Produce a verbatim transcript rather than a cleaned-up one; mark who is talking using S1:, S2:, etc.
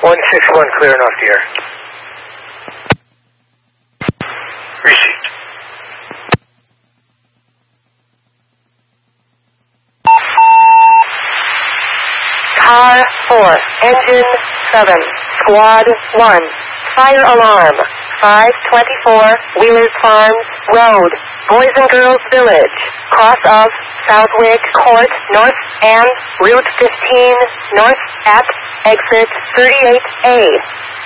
S1: one six one, clear and off the air. Received.
S2: Car four, engine seven, squad one, fire alarm, five twenty-four, Wheelers Farms Road, Boys and Girls Village, cross of Southwick Court North and Route fifteen North at exit thirty-eight A.